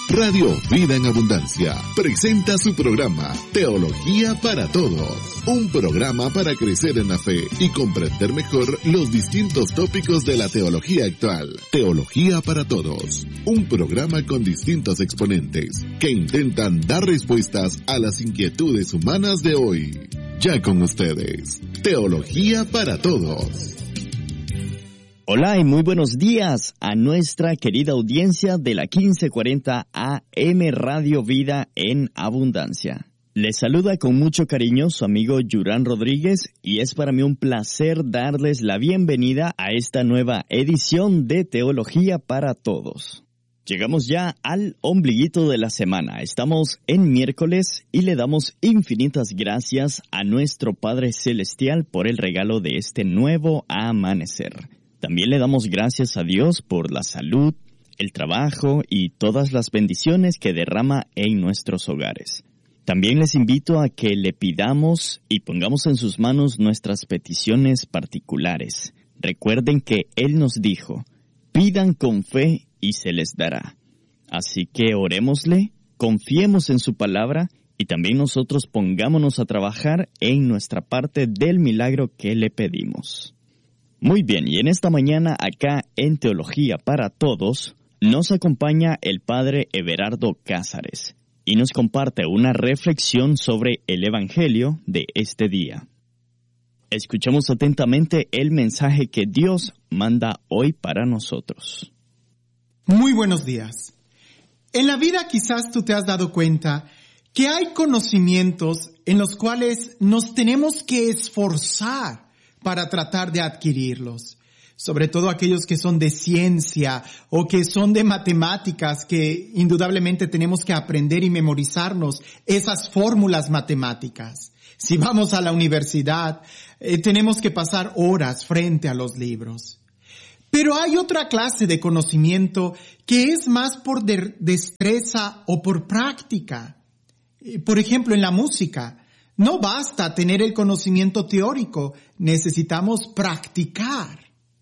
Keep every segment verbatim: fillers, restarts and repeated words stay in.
Radio Vida en Abundancia presenta su programa Teología para Todos, un programa para crecer en la fe y comprender mejor los distintos tópicos de la teología actual. Teología para Todos, un programa con distintos exponentes que intentan dar respuestas a las inquietudes humanas de hoy. Ya con ustedes, Teología para Todos. Hola y muy buenos días a nuestra querida audiencia de la quince cuarenta A M Radio Vida en Abundancia. Les saluda con mucho cariño su amigo Yurán Rodríguez y es para mí un placer darles la bienvenida a esta nueva edición de Teología para Todos. Llegamos ya al ombliguito de la semana. Estamos en miércoles y le damos infinitas gracias a nuestro Padre Celestial por el regalo de este nuevo amanecer. También le damos gracias a Dios por la salud, el trabajo y todas las bendiciones que derrama en nuestros hogares. También les invito a que le pidamos y pongamos en sus manos nuestras peticiones particulares. Recuerden que Él nos dijo, pidan con fe y se les dará. Así que orémosle, confiemos en su palabra y también nosotros pongámonos a trabajar en nuestra parte del milagro que le pedimos. Muy bien, y en esta mañana acá en Teología para Todos nos acompaña el Padre Everardo Cázares y nos comparte una reflexión sobre el Evangelio de este día. Escuchemos atentamente el mensaje que Dios manda hoy para nosotros. Muy buenos días. En la vida quizás tú te has dado cuenta que hay conocimientos en los cuales nos tenemos que esforzar para tratar de adquirirlos, sobre todo aquellos que son de ciencia o que son de matemáticas, que indudablemente tenemos que aprender y memorizarnos esas fórmulas matemáticas. Si vamos a la universidad, eh, tenemos que pasar horas frente a los libros. Pero hay otra clase de conocimiento que es más por de- destreza o por práctica. Eh, por ejemplo, en la música. No basta tener el conocimiento teórico, necesitamos practicar.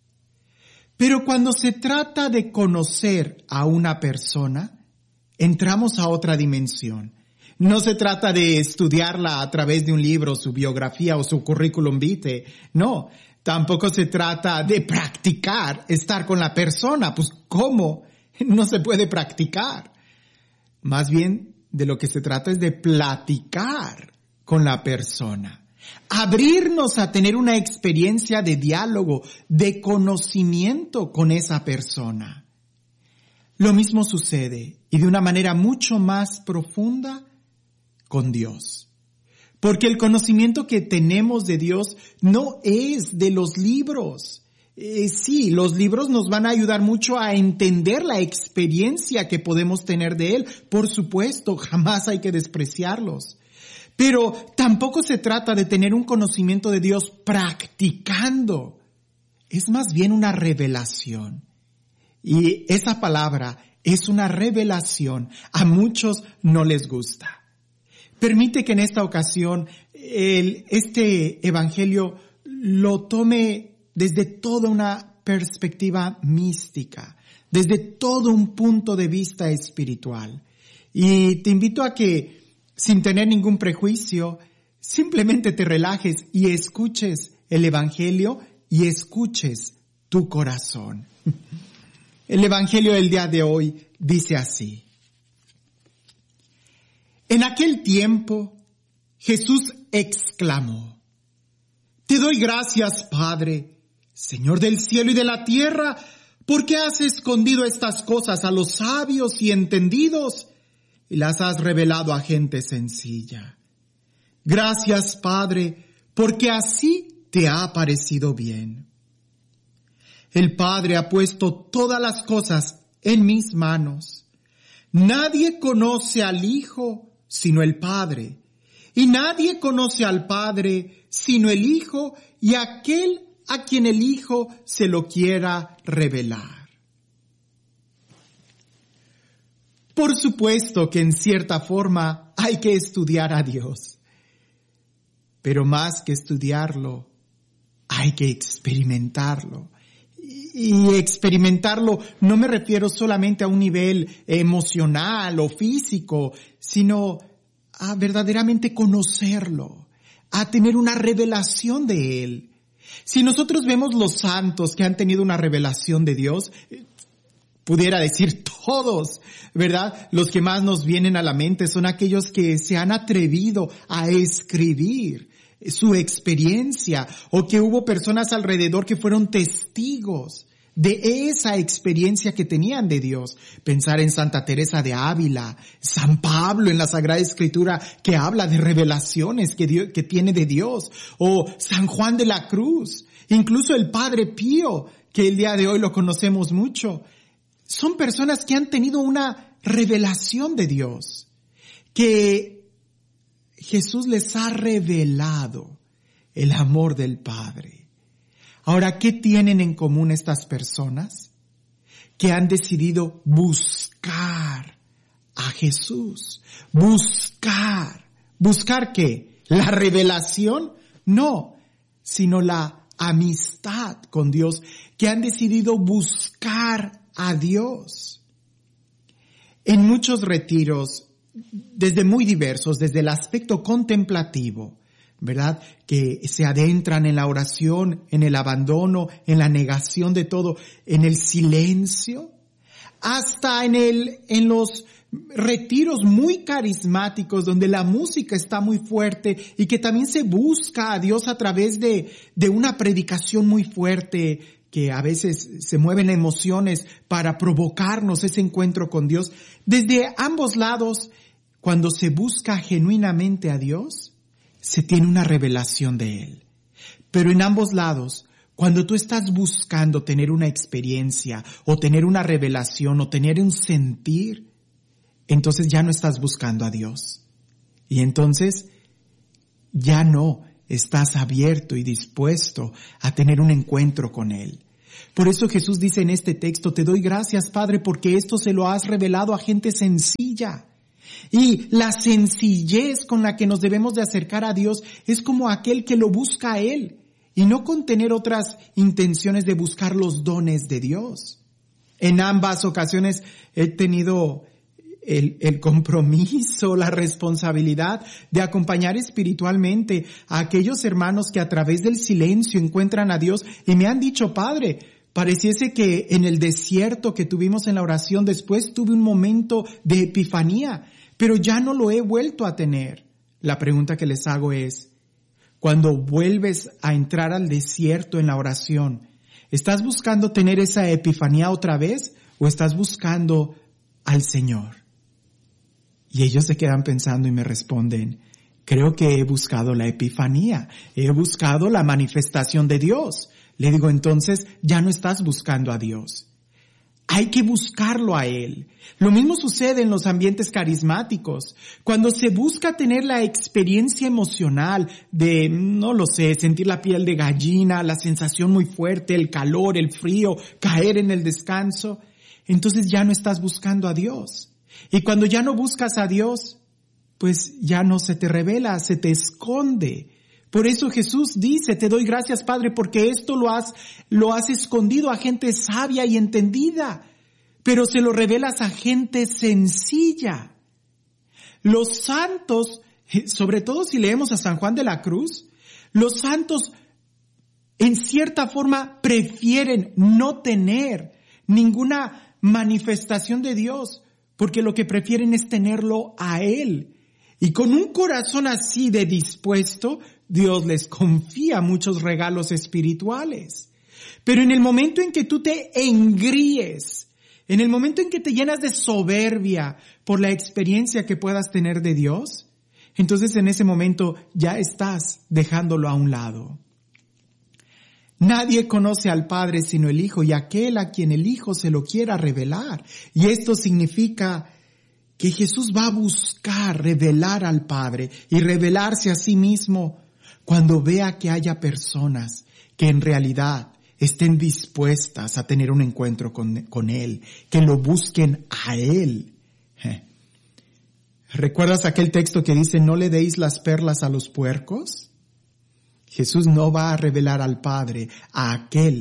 Pero cuando se trata de conocer a una persona, entramos a otra dimensión. No se trata de estudiarla a través de un libro, su biografía o su currículum vitae. No, tampoco se trata de practicar, estar con la persona. Pues, ¿cómo? No se puede practicar. Más bien, de lo que se trata es de platicar con la persona. Abrirnos a tener una experiencia de diálogo, de conocimiento con esa persona. Lo mismo sucede, y de una manera mucho más profunda, con Dios. Porque el conocimiento que tenemos de Dios no es de los libros. Eh, sí, los libros nos van a ayudar mucho a entender la experiencia que podemos tener de Él. Por supuesto, jamás hay que despreciarlos. Pero tampoco se trata de tener un conocimiento de Dios practicando. Es más bien una revelación. Y esa palabra es una revelación. A muchos no les gusta. Permite que en esta ocasión el, este evangelio lo tome desde toda una perspectiva mística, desde todo un punto de vista espiritual. Y te invito a que, sin tener ningún prejuicio, simplemente te relajes y escuches el Evangelio y escuches tu corazón. El Evangelio del día de hoy dice así. En aquel tiempo, Jesús exclamó, «Te doy gracias, Padre, Señor del cielo y de la tierra, porque has escondido estas cosas a los sabios y entendidos y las has revelado a gente sencilla. Gracias, Padre, porque así te ha parecido bien. El Padre ha puesto todas las cosas en mis manos. Nadie conoce al Hijo sino el Padre, y nadie conoce al Padre sino el Hijo y aquel a quien el Hijo se lo quiera revelar». Por supuesto que en cierta forma hay que estudiar a Dios, pero más que estudiarlo, hay que experimentarlo. y experimentarlo, no me refiero solamente a un nivel emocional o físico, sino a verdaderamente conocerlo, a tener una revelación de Él. Si nosotros vemos los santos que han tenido una revelación de Dios, pudiera decir todos, ¿verdad? Los que más nos vienen a la mente son aquellos que se han atrevido a escribir su experiencia, o que hubo personas alrededor que fueron testigos de esa experiencia que tenían de Dios. Pensar en Santa Teresa de Ávila, San Pablo en la Sagrada Escritura que habla de revelaciones que, Dios, que tiene de Dios, o San Juan de la Cruz, incluso el Padre Pío, que el día de hoy lo conocemos mucho. Son personas que han tenido una revelación de Dios, que Jesús les ha revelado el amor del Padre. Ahora, ¿qué tienen en común estas personas? Que han decidido buscar a Jesús. Buscar. ¿Buscar qué? ¿La revelación? No, sino la amistad con Dios. Que han decidido buscar a Dios. En muchos retiros, desde muy diversos, desde el aspecto contemplativo, ¿verdad? Que se adentran en la oración, en el abandono, en la negación de todo, en el silencio, hasta en el, en los retiros muy carismáticos donde la música está muy fuerte y que también se busca a Dios a través de, de una predicación muy fuerte, que a veces se mueven emociones para provocarnos ese encuentro con Dios. Desde ambos lados, cuando se busca genuinamente a Dios, se tiene una revelación de Él. Pero en ambos lados, cuando tú estás buscando tener una experiencia, o tener una revelación, o tener un sentir, entonces ya no estás buscando a Dios. Y entonces ya no estás abierto y dispuesto a tener un encuentro con Él. Por eso Jesús dice en este texto, te doy gracias, Padre, porque esto se lo has revelado a gente sencilla. Y la sencillez con la que nos debemos de acercar a Dios es como aquel que lo busca a Él, y no con tener otras intenciones de buscar los dones de Dios. En ambas ocasiones he tenido el, el compromiso, la responsabilidad de acompañar espiritualmente a aquellos hermanos que a través del silencio encuentran a Dios y me han dicho, Padre, pareciese que en el desierto que tuvimos en la oración después tuve un momento de epifanía, pero ya no lo he vuelto a tener. La pregunta que les hago es, cuando vuelves a entrar al desierto en la oración, ¿estás buscando tener esa epifanía otra vez o estás buscando al Señor? Y ellos se quedan pensando y me responden, creo que he buscado la epifanía, he buscado la manifestación de Dios. Le digo, entonces ya no estás buscando a Dios. Hay que buscarlo a Él. Lo mismo sucede en los ambientes carismáticos. Cuando se busca tener la experiencia emocional de, no lo sé, sentir la piel de gallina, la sensación muy fuerte, el calor, el frío, caer en el descanso, entonces ya no estás buscando a Dios. Y cuando ya no buscas a Dios, pues ya no se te revela, se te esconde. Por eso Jesús dice, te doy gracias, Padre, porque esto lo has, lo has escondido a gente sabia y entendida, pero se lo revelas a gente sencilla. Los santos, sobre todo si leemos a San Juan de la Cruz, los santos en cierta forma prefieren no tener ninguna manifestación de Dios, porque lo que prefieren es tenerlo a Él. Y con un corazón así de dispuesto, Dios les confía muchos regalos espirituales. Pero en el momento en que tú te engríes, en el momento en que te llenas de soberbia por la experiencia que puedas tener de Dios, entonces en ese momento ya estás dejándolo a un lado. Nadie conoce al Padre sino el Hijo y aquel a quien el Hijo se lo quiera revelar. Y esto significa que Jesús va a buscar revelar al Padre y revelarse a sí mismo cuando vea que haya personas que en realidad estén dispuestas a tener un encuentro con, con Él, que lo busquen a Él. ¿Recuerdas aquel texto que dice, no le deis las perlas a los puercos? Jesús no va a revelar al Padre a aquel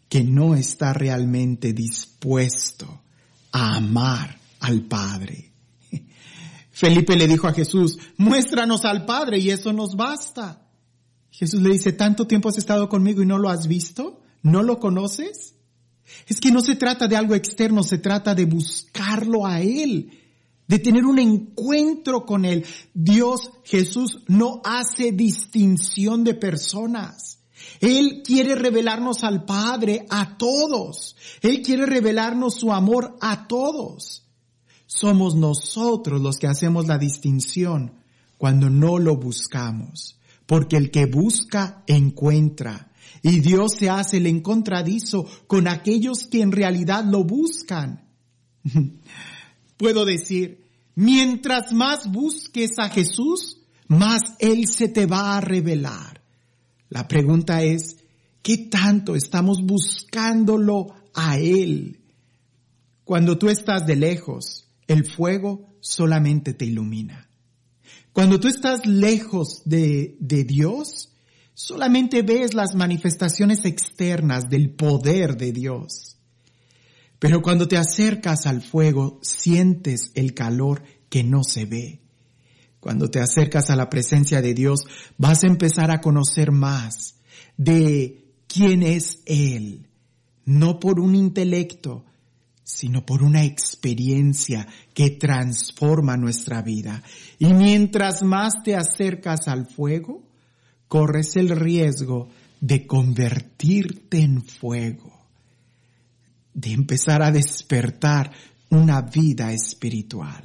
que no está realmente dispuesto a amar al Padre. Felipe le dijo a Jesús, muéstranos al Padre y eso nos basta. Jesús le dice, ¿tanto tiempo has estado conmigo y no lo has visto? ¿No lo conoces? Es que no se trata de algo externo, se trata de buscarlo a Él, de tener un encuentro con Él. Dios, Jesús, no hace distinción de personas. Él quiere revelarnos al Padre a todos. Él quiere revelarnos su amor a todos. Somos nosotros los que hacemos la distinción cuando no lo buscamos. Porque el que busca, encuentra. Y Dios se hace el encontradizo con aquellos que en realidad lo buscan. Puedo decir, mientras más busques a Jesús, más Él se te va a revelar. La pregunta es, ¿qué tanto estamos buscándolo a Él? Cuando tú estás de lejos, el fuego solamente te ilumina. Cuando tú estás lejos de, de Dios, solamente ves las manifestaciones externas del poder de Dios. Pero cuando te acercas al fuego, sientes el calor que no se ve. Cuando te acercas a la presencia de Dios, vas a empezar a conocer más de quién es Él. No por un intelecto, sino por una experiencia que transforma nuestra vida. Y mientras más te acercas al fuego, corres el riesgo de convertirte en fuego, de empezar a despertar una vida espiritual.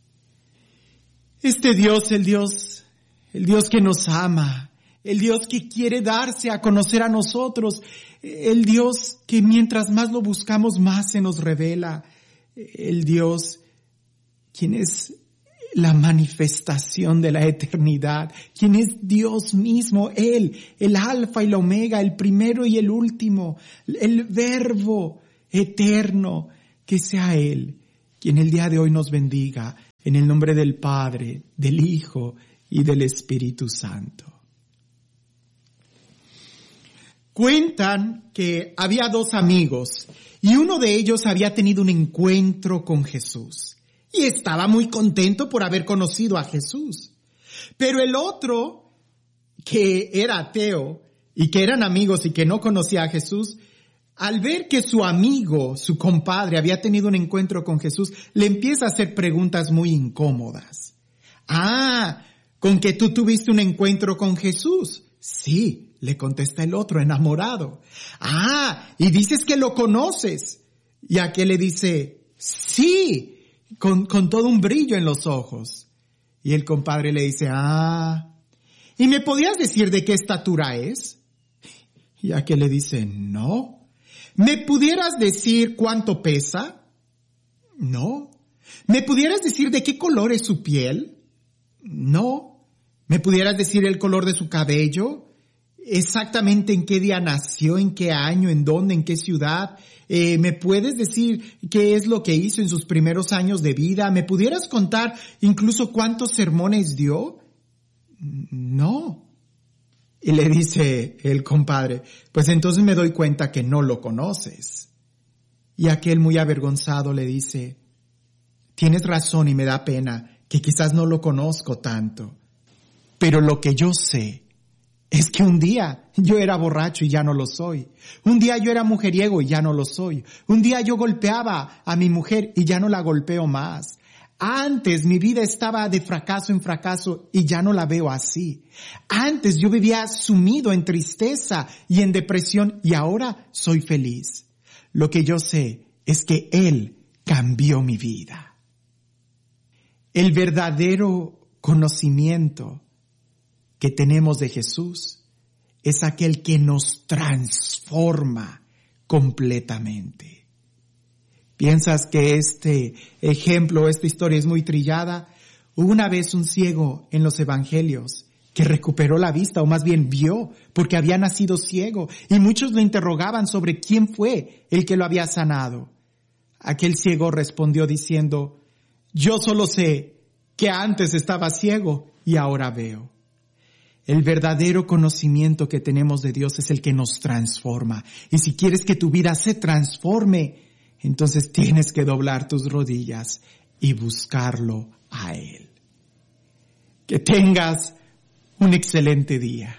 Este Dios, el Dios, el Dios que nos ama, el Dios que quiere darse a conocer a nosotros, el Dios que mientras más lo buscamos más se nos revela, el Dios quien es la manifestación de la eternidad, quien es Dios mismo, Él, el alfa y la omega, el primero y el último, el verbo eterno, que sea Él quien el día de hoy nos bendiga en el nombre del Padre, del Hijo y del Espíritu Santo. Cuentan que había dos amigos y uno de ellos había tenido un encuentro con Jesús y estaba muy contento por haber conocido a Jesús. Pero el otro, que era ateo y que eran amigos y que no conocía a Jesús, al ver que su amigo, su compadre, había tenido un encuentro con Jesús, le empieza a hacer preguntas muy incómodas. Ah, ¿con que tú tuviste un encuentro con Jesús? Sí, le contesta el otro, enamorado. Ah, y dices que lo conoces. Y aquel le dice, sí, con, con todo un brillo en los ojos. Y el compadre le dice, ah, ¿y me podías decir de qué estatura es? Y aquel le dice, no. ¿Me pudieras decir cuánto pesa? No. ¿Me pudieras decir de qué color es su piel? No. ¿Me pudieras decir el color de su cabello? ¿Exactamente en qué día nació? ¿En qué año? ¿En dónde? ¿En qué ciudad? Eh, ¿Me puedes decir qué es lo que hizo en sus primeros años de vida? ¿Me pudieras contar incluso cuántos sermones dio? No. Y le dice el compadre, pues entonces me doy cuenta que no lo conoces. Y aquel muy avergonzado le dice, tienes razón y me da pena que quizás no lo conozco tanto. Pero lo que yo sé es que un día yo era borracho y ya no lo soy. Un día yo era mujeriego y ya no lo soy. Un día yo golpeaba a mi mujer y ya no la golpeo más. Antes mi vida estaba de fracaso en fracaso y ya no la veo así. Antes yo vivía sumido en tristeza y en depresión y ahora soy feliz. Lo que yo sé es que Él cambió mi vida. El verdadero conocimiento que tenemos de Jesús es aquel que nos transforma completamente. ¿Piensas que este ejemplo, esta historia es muy trillada? Hubo una vez un ciego en los evangelios que recuperó la vista, o más bien vio, porque había nacido ciego, y muchos lo interrogaban sobre quién fue el que lo había sanado. Aquel ciego respondió diciendo, yo solo sé que antes estaba ciego y ahora veo. El verdadero conocimiento que tenemos de Dios es el que nos transforma. Y si quieres que tu vida se transforme, entonces tienes que doblar tus rodillas y buscarlo a Él. Que tengas un excelente día.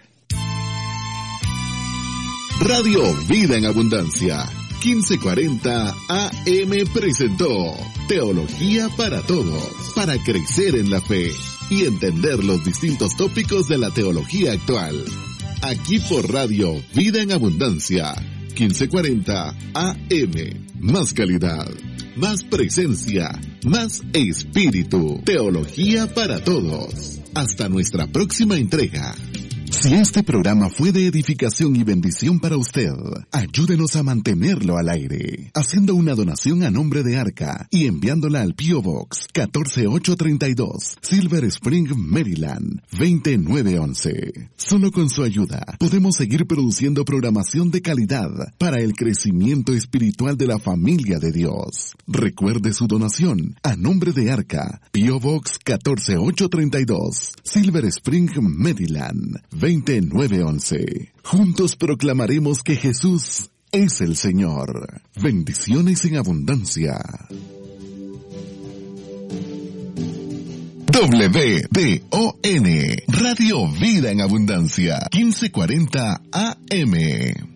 Radio Vida en Abundancia, quince cuarenta A M presentó Teología para Todos, para crecer en la fe y entender los distintos tópicos de la teología actual. Aquí por Radio Vida en Abundancia, quince cuarenta A M. Más calidad, más presencia, más espíritu. Teología para Todos. Hasta nuestra próxima entrega. Si este programa fue de edificación y bendición para usted, ayúdenos a mantenerlo al aire, haciendo una donación a nombre de Arca y enviándola al P O Box catorce mil ochocientos treinta y dos, Silver Spring, Maryland, veinte mil novecientos once. Solo con su ayuda podemos seguir produciendo programación de calidad para el crecimiento espiritual de la familia de Dios. Recuerde su donación a nombre de Arca, P O Box catorce mil ochocientos treinta y dos, Silver Spring, Maryland, veinte mil novecientos once. Juntos proclamaremos que Jesús es el Señor. Bendiciones en abundancia. W D O N, Radio Vida en Abundancia, quince cuarenta A M.